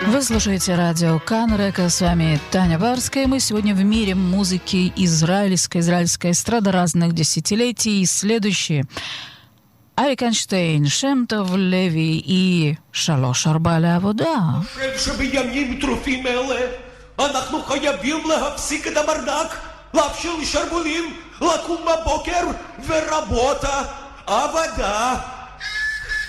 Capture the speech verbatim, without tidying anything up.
Вы слушаете радио Канрека, с вами Таня Барская. Мы сегодня в мире музыки израильской, израильской эстрады разных десятилетий. Следующие: אריק איינשטיין, שם טוב לוי и שלוש ארבע לעבודה. אני חושב שבימים טרופים אלה אנחנו חייבים להפסיק את המרדק, להפשיל שרוולים, לקום בבוקר ורבותה עבודה.